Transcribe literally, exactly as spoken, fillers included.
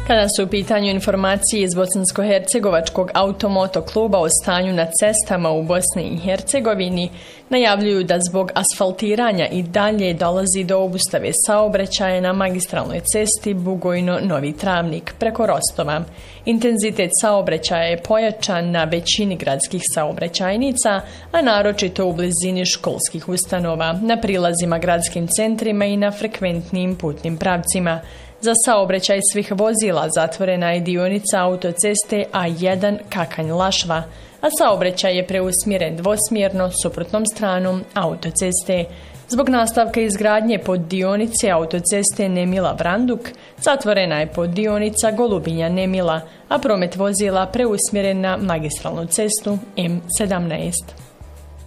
Kada su u pitanju informacije iz Bosansko-hercegovačkog automoto kluba o stanju na cestama u Bosni i Hercegovini, najavljuju da zbog asfaltiranja i dalje dolazi do obustave saobraćaja na magistralnoj cesti Bugojno-Novi Travnik preko Rostova. Intenzitet saobraćaja je pojačan na većini gradskih saobraćajnica, a naročito u blizini školskih ustanova, na prilazima gradskim centrima i na frekventnim putnim pravcima. Za saobraćaj svih vozila zatvorena je dionica autoceste A jedan Kakanj-Lašva, a saobraćaj je preusmjeren dvosmjerno suprotnom stranom autoceste. Zbog nastavka izgradnje poddionice autoceste Nemila-Branduk zatvorena je poddionica Golubinja-Nemila, a promet vozila preusmjeren na magistralnu cestu M sedamnaest.